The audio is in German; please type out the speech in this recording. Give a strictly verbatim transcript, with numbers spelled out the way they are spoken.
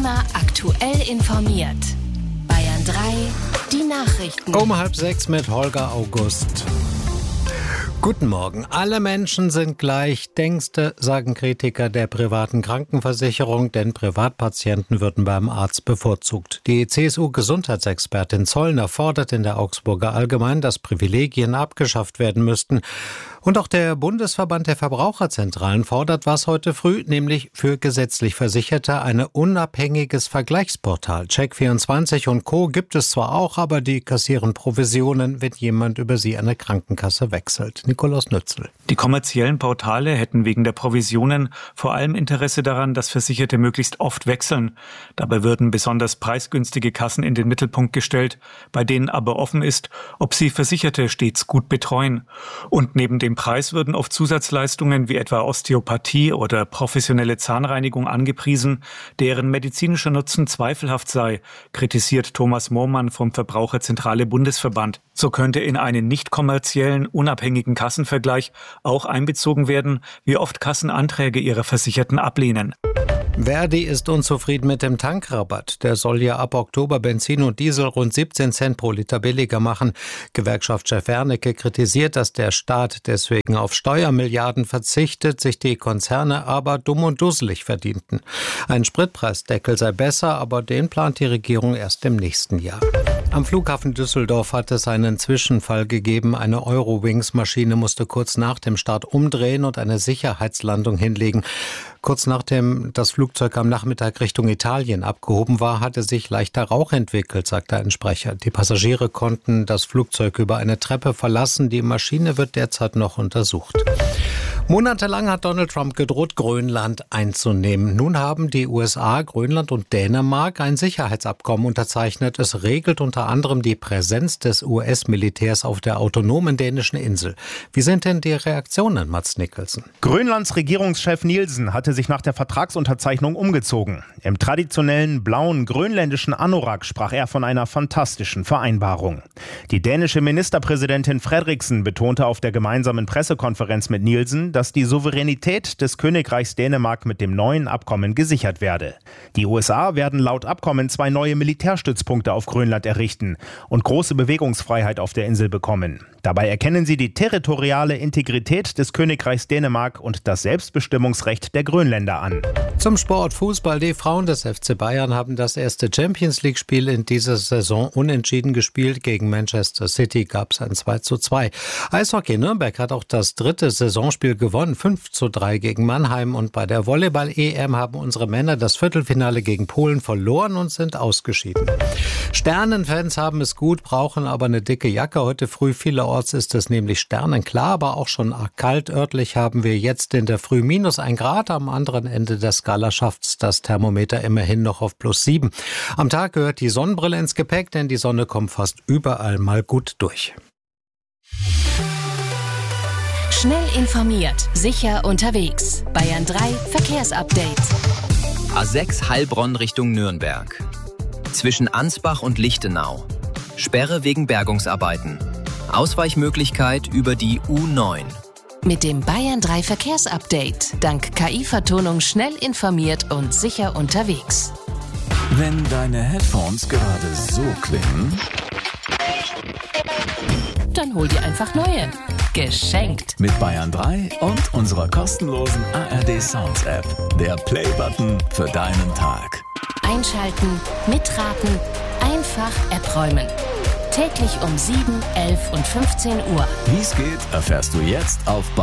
Immer aktuell informiert. Bayern drei, die Nachrichten. Um halb sechs mit Holger August. Guten Morgen. Alle Menschen sind gleich denkste, sagen Kritiker der privaten Krankenversicherung, denn Privatpatienten würden beim Arzt bevorzugt. Die C S U-Gesundheitsexpertin Zollner fordert in der Augsburger Allgemeinen, dass Privilegien abgeschafft werden müssten. Und auch der Bundesverband der Verbraucherzentralen fordert was heute früh, nämlich für gesetzlich Versicherte ein unabhängiges Vergleichsportal. Check vierundzwanzig und Co. gibt es zwar auch, aber die kassieren Provisionen, wenn jemand über sie eine Krankenkasse wechselt. Nikolaus Nützel. Die kommerziellen Portale hätten wegen der Provisionen vor allem Interesse daran, dass Versicherte möglichst oft wechseln. Dabei würden besonders preisgünstige Kassen in den Mittelpunkt gestellt, bei denen aber offen ist, ob sie Versicherte stets gut betreuen. Und neben dem Preis würden oft Zusatzleistungen wie etwa Osteopathie oder professionelle Zahnreinigung angepriesen, deren medizinischer Nutzen zweifelhaft sei, kritisiert Thomas Mohrmann vom Verbraucherzentrale Bundesverband. So könnte in einen nicht kommerziellen, unabhängigen Kassenvergleich auch einbezogen werden, wie oft Kassen Anträge ihrer Versicherten ablehnen. Verdi ist unzufrieden mit dem Tankrabatt. Der soll ja ab Oktober Benzin und Diesel rund siebzehn Cent pro Liter billiger machen. Gewerkschaftschef Wernicke kritisiert, dass der Staat deswegen auf Steuermilliarden verzichtet, sich die Konzerne aber dumm und dusselig verdienten. Ein Spritpreisdeckel sei besser, aber den plant die Regierung erst im nächsten Jahr. Am Flughafen Düsseldorf hat es einen Zwischenfall gegeben. Eine Eurowings-Maschine musste kurz nach dem Start umdrehen und eine Sicherheitslandung hinlegen. Kurz nachdem das Flugzeug am Nachmittag Richtung Italien abgehoben war, hatte sich leichter Rauch entwickelt, sagte ein Sprecher. Die Passagiere konnten das Flugzeug über eine Treppe verlassen. Die Maschine wird derzeit noch untersucht. Monatelang hat Donald Trump gedroht, Grönland einzunehmen. Nun haben die U S A, Grönland und Dänemark ein Sicherheitsabkommen unterzeichnet. Es regelt unter anderem die Präsenz des U S-Militärs auf der autonomen dänischen Insel. Wie sind denn die Reaktionen, Mads Nicholson? Grönlands Regierungschef Nielsen hatte sich nach der Vertragsunterzeichnung umgezogen. Im traditionellen blauen grönländischen Anorak sprach er von einer fantastischen Vereinbarung. Die dänische Ministerpräsidentin Frederiksen betonte auf der gemeinsamen Pressekonferenz mit Nielsen, dass die Souveränität des Königreichs Dänemark mit dem neuen Abkommen gesichert werde. Die U S A werden laut Abkommen zwei neue Militärstützpunkte auf Grönland errichten und große Bewegungsfreiheit auf der Insel bekommen. Dabei erkennen sie die territoriale Integrität des Königreichs Dänemark und das Selbstbestimmungsrecht der Grönländer an. Zum Sport Fußball. Die Frauen des F C Bayern haben das erste Champions-League-Spiel in dieser Saison unentschieden gespielt. Gegen Manchester City gab es ein zwei zu zwei. Eishockey Nürnberg hat auch das dritte Saisonspiel gewonnen, fünf zu drei gegen Mannheim. Und bei der Volleyball-E M haben unsere Männer das Viertelfinale gegen Polen verloren und sind ausgeschieden. Sternenfans haben es gut, brauchen aber eine dicke Jacke. Heute früh vielerorts ist es nämlich sternenklar, aber auch schon arg kalt. Örtlich haben wir jetzt in der Früh minus ein Grad. Am anderen Ende der Skala schafft's das Thermometer immerhin noch auf plus sieben. Am Tag gehört die Sonnenbrille ins Gepäck, denn die Sonne kommt fast überall mal gut durch. Schnell informiert, sicher unterwegs. Bayern drei Verkehrsupdate. A sechs Heilbronn Richtung Nürnberg. Zwischen Ansbach und Lichtenau. Sperre wegen Bergungsarbeiten. Ausweichmöglichkeit über die U neun. Mit dem Bayern drei Verkehrsupdate. Dank K I-Vertonung schnell informiert und sicher unterwegs. Wenn deine Headphones gerade so klingen, dann hol dir einfach neue. Geschenkt. Mit Bayern drei und unserer kostenlosen A R D Sounds App. Der Play-Button für deinen Tag. Einschalten, mitraten, einfach erträumen. Täglich um sieben, elf und fünfzehn Uhr. Wie es geht, erfährst du jetzt auf